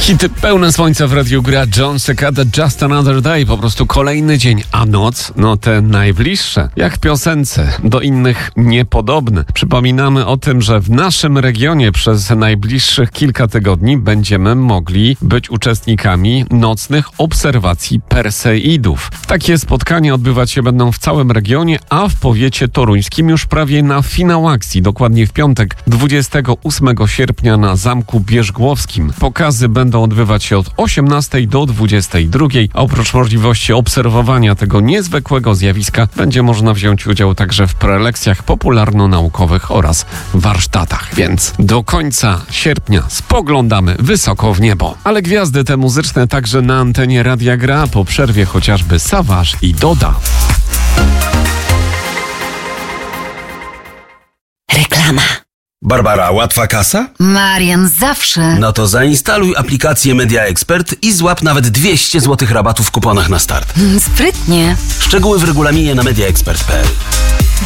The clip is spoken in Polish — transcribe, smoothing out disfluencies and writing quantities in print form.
Hity pełne słońca w radiu gra John Cicada, Just Another Day, po prostu kolejny dzień, a noc, no te najbliższe, jak w piosence, do innych niepodobne. Przypominamy o tym, że w naszym regionie przez najbliższych kilka tygodni będziemy mogli być uczestnikami nocnych obserwacji Perseidów. Takie spotkania odbywać się będą w całym regionie, a w powiecie toruńskim już prawie na finał akcji, dokładnie w piątek, 28 sierpnia na Zamku Bierzgłowskim. Pokazy będą odbywać się od 18 do 22, a oprócz możliwości obserwowania tego niezwykłego zjawiska będzie można wziąć udział także w prelekcjach popularno-naukowych oraz warsztatach. Więc do końca sierpnia spoglądamy wysoko w niebo. Ale gwiazdy te muzyczne także na antenie Radia Gra, po przerwie chociażby Savage i Doda. Reklama. Barbara, łatwa kasa? Marian, zawsze. No to zainstaluj aplikację Media Expert i złap nawet 200 zł rabatu w kuponach na start. Sprytnie. Szczegóły w regulaminie na mediaexpert.pl.